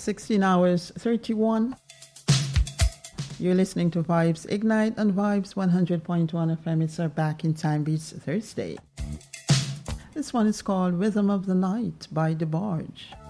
16 hours 31. You're listening to Vibes Ignite on Vibes 100.1 FM. It's our Back in Time Beats Thursday. This one is called Rhythm of the Night by DeBarge.